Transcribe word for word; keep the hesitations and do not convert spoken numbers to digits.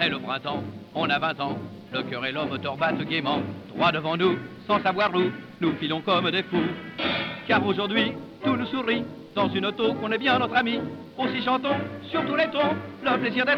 est le printemps, on a vingt ans, le cœur et le moteur battent gaiement, droit devant nous, sans savoir où, nous filons comme des fous. Car aujourd'hui, tout nous sourit, dans une auto qu'on est bien notre ami. Aussi chantons sur tous les tons, le plaisir d'être